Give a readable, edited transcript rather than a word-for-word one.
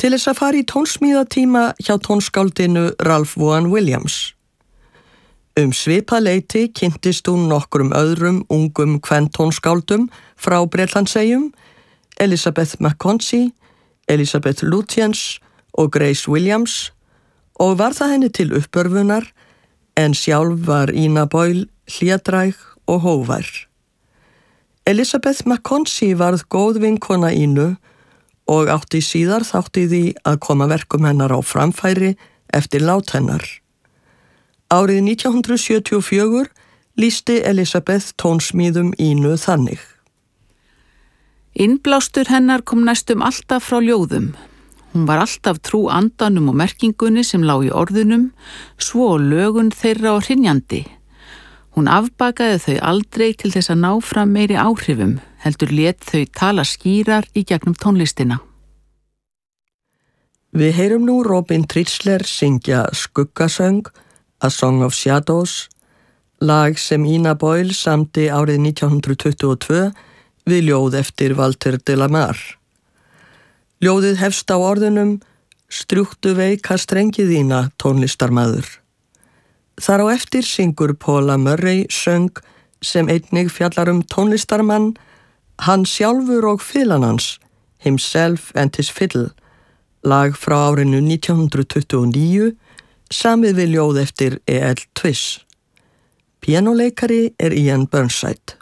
til þess að fara í tónsmíðatíma hjá tónskáldinu Ralph Vaughan Williams. Svipað leyti kynntist hún nokkrum öðrum ungum kventónskáldum frá Bretlandseyjum, Elizabeth McConsey, Elizabeth Lutyens og Grace Williams, og var það henni til uppörfunar, en sjálf var Ina Boyle hlédræg og hógvær. Elizabeth McConsey varð góð vinkona Ínu og átti síðar þátt í því að koma verkum hennar á framfæri eftir lát hennar. Árið 1974 lýsti Elizabeth tónsmíðum Ínu þannig. Innblástur hennar kom næstum alltaf frá ljóðum. Hún var alltaf trú andanum og merkingunni sem lá í orðunum, svo lögun þeirra og hrynjandi. Hún afbakaði þau aldrei til þess að ná fram meiri áhrifum, heldur lét þau tala skýrar í gegnum tónlistina. Við heyrum nú Robin Tritsler syngja Skuggasöng, A Song of Shadows, lag sem Ina Boyle samdi árið 1922 við ljóð eftir Walter de la Mare. Ljóðið hefst á orðunum Strjúktu veika strengi þína, tónlistarmaður. Þar á eftir syngur Paula Murray söng sem einnig fjallar tónlistarmann, hann sjálfur og fiðlan hans, Himself and His Fiddle, lag frá árinu 1929, samið við ljóð eftir E.L. Twiss. Píanóleikari Ian Burnside.